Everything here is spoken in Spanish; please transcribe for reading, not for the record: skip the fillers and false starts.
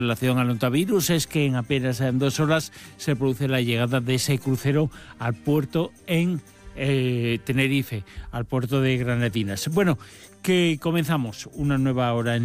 relación al norovirus es que en apenas 2 horas se produce la llegada de ese crucero al puerto en Tenerife, al puerto de Granadinas. Bueno, que comenzamos una nueva hora en